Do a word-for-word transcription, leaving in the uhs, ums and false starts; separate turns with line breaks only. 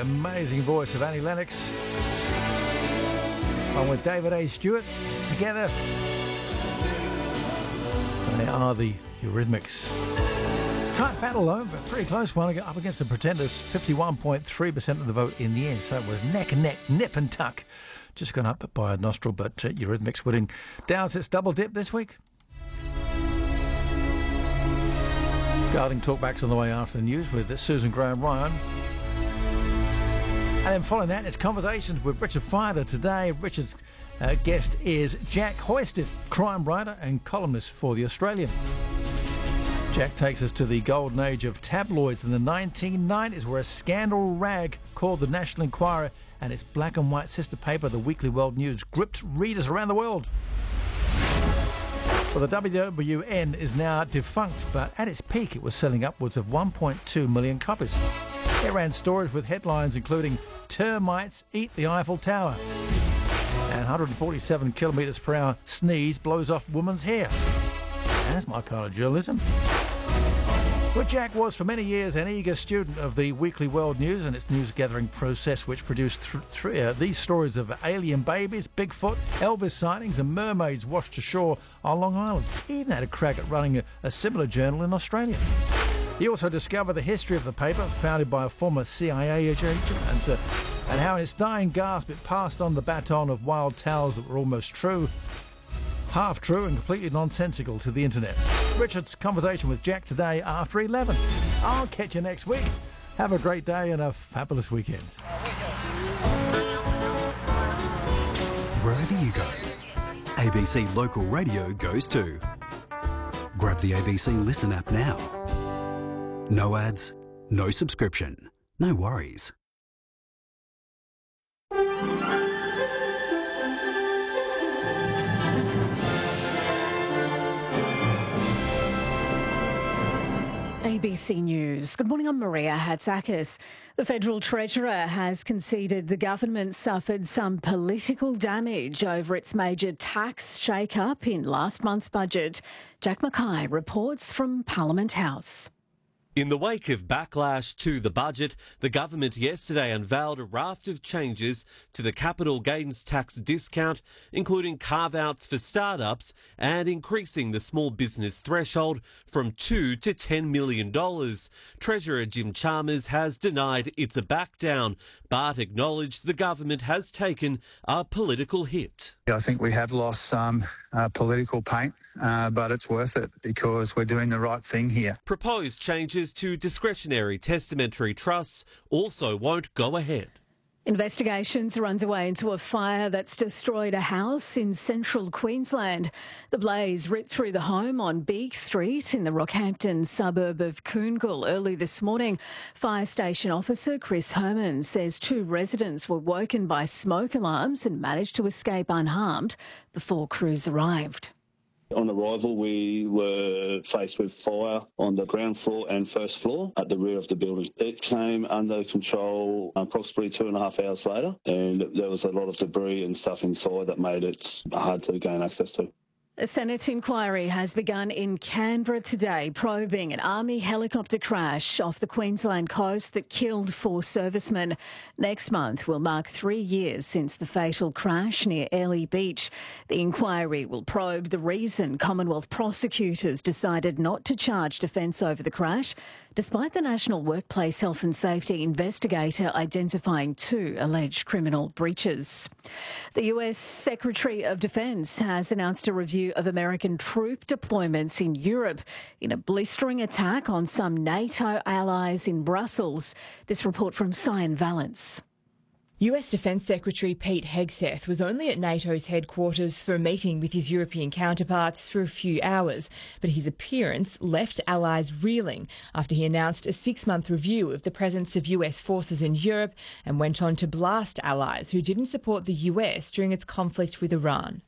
amazing voice of Annie Lennox, along with David A. Stewart, together. And they are the Eurythmics. Tight battle though, but pretty close one up against the Pretenders. fifty-one point three percent of the vote in the end, so it was neck and neck, nip and tuck. Just gone up by a nostril, but uh, Eurythmics winning. Dow's its double dip this week. Guarding talkbacks on the way after the news with Susan Graham-Ryan. And then following that, it's conversations with Richard Fidler today. Richard's uh, guest is Jack Hoisted, crime writer and columnist for The Australian. Jack takes us to the golden age of tabloids in the nineteen nineties, where a scandal rag called the National Enquirer and its black and white sister paper, the Weekly World News, gripped readers around the world. Well, the W W N is now defunct, but at its peak it was selling upwards of one point two million copies. It ran stories with headlines including "Termites Eat the Eiffel Tower" and one hundred forty-seven kilometres per hour sneeze blows off woman's hair. That's my kind of journalism. Well, Jack was for many years an eager student of the Weekly World News and its news-gathering process, which produced th- th- uh, these stories of alien babies, Bigfoot, Elvis sightings and mermaids washed ashore on Long Island. He even had a crack at running a, a similar journal in Australia. He also discovered the history of the paper, founded by a former C I A agent, and, uh, and how in its dying gasp it passed on the baton of wild tales that were almost true, half true and completely nonsensical to the internet. Richard's conversation with Jack today after eleven. I'll catch you next week. Have a great day and a fabulous weekend.
Wherever you go, A B C Local Radio goes too. Grab the A B C Listen app now. No ads, no subscription, no worries.
A B C News. Good morning, I'm Maria Hatzakis. The Federal Treasurer has conceded the government suffered some political damage over its major tax shake-up in last month's budget. Jack Mackay reports from Parliament House.
In the wake of backlash to the budget, the government yesterday unveiled a raft of changes to the capital gains tax discount, including carve-outs for startups and increasing the small business threshold from two to ten million dollars. Treasurer Jim Chalmers has denied it's a back-down, but acknowledged the government has taken a political hit.
I think we have lost some uh, political paint, uh, but it's worth it because we're doing the right thing here.
Proposed changes to discretionary testamentary trusts also won't go ahead.
Investigations are underway into a fire that's destroyed a house in central Queensland. The blaze ripped through the home on Beak Street in the Rockhampton suburb of Coongal early this morning. Fire station officer Chris Herman says two residents were woken by smoke alarms and managed to escape unharmed before crews arrived.
On arrival, we were faced with fire on the ground floor and first floor at the rear of the building. It came under control approximately two and a half hours later, and there was a lot of debris and stuff inside that made it hard to gain access to.
A Senate inquiry has begun in Canberra today, probing an Army helicopter crash off the Queensland coast that killed four servicemen. Next month will mark three years since the fatal crash near Airlie Beach. The inquiry will probe the reason Commonwealth prosecutors decided not to charge defence over the crash, despite the National Workplace Health and Safety investigator identifying two alleged criminal breaches. The U S Secretary of Defence has announced a review of American troop deployments in Europe in a blistering attack on some NATO allies in Brussels. This report from Cyan Valance.
U S Defence Secretary Pete Hegseth was only at NATO's headquarters for a meeting with his European counterparts for a few hours, but his appearance left allies reeling after he announced a six-month review of the presence of U S forces in Europe and went on to blast allies who didn't support the U S during its conflict with Iran.